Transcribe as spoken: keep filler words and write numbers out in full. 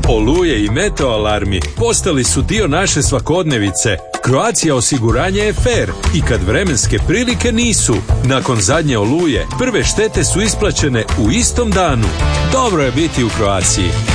Oluje i meteo alarmi postali su dio naše svakodnevice. Croatia osiguranje je fer i kad vremenske prilike nisu. Nakon zadnje oluje, prve štete su isplaćene u istom danu. Dobro je biti u Croatiji.